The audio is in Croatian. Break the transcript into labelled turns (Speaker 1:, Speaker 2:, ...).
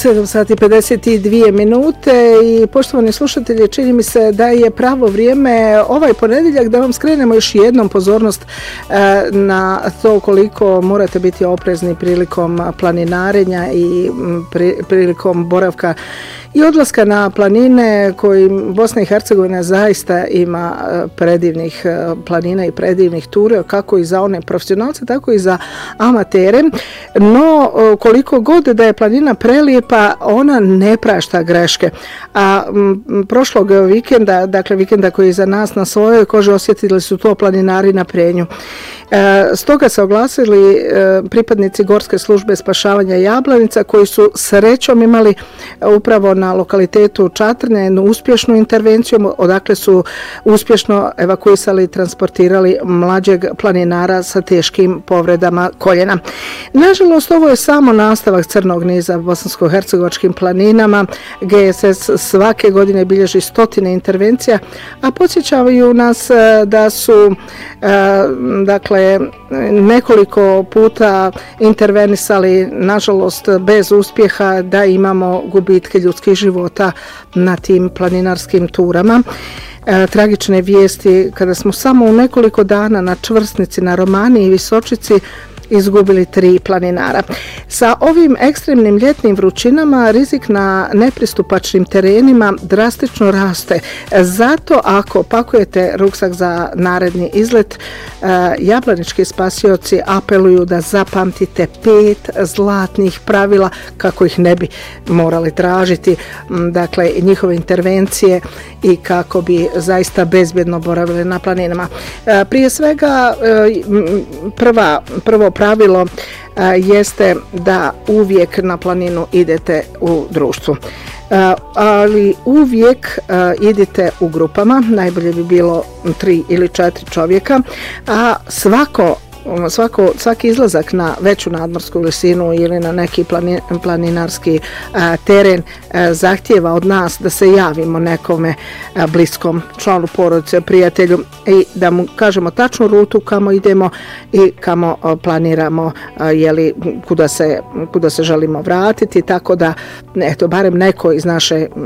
Speaker 1: 7 sati 52 minute i poštovani slušatelji, čini mi se da je pravo vrijeme ovaj ponedjeljak da vam skrenemo još jednom pozornost na to koliko morate biti oprezni prilikom planinarenja i prilikom boravka i odlaska na planine, koji Bosna i Hercegovina zaista ima predivnih planina i predivnih tura, kako i za one profesionalce, tako i za amatere. No, koliko god da je planina prelijepa, ona ne prašta greške. A prošlog vikenda, dakle vikenda koji je za nas na svojoj koži, osjetili su to planinari na Prenju. Stoga se oglasili pripadnici Gorske službe spašavanja Jablanica, koji su srećom imali upravo na lokalitetu Čatrnja jednu uspješnu intervenciju, odakle su uspješno evakuisali i transportirali mlađeg planinara sa teškim povredama koljena. Nažalost, ovo je samo nastavak crnog niza bosansko-hercegovačkim planinama. GSS svake godine bilježi stotine intervencija, a podsjećavaju nas da su dakle nekoliko puta intervenisali, nažalost bez uspjeha, da imamo gubitke ljudskih života na tim planinarskim turama. Tragične vijesti kada smo samo u nekoliko dana na Čvrsnici, na Romaniji i Visočici izgubili 3 planinara. Sa ovim ekstremnim ljetnim vrućinama rizik na nepristupačnim terenima drastično raste. Zato ako pakujete ruksak za naredni izlet, jablanički spasioci apeluju da zapamtite 5 zlatnih pravila kako ih ne bi morali tražiti, dakle njihove intervencije i kako bi zaista bezbjedno boravili na planinama. Prije svega prvo pravilo jeste da uvijek na planinu idete u društvu. Ali uvijek idite u grupama, najbolje bi bilo 3 ili 4 čovjeka, a svaki izlazak na veću nadmorsku visinu ili na neki planinarski teren zahtijeva od nas da se javimo nekome bliskom članu porodice, prijatelju, i da mu kažemo tačnu rutu kamo idemo i kamo planiramo, kuda se želimo vratiti, tako da eto, barem neko iz naše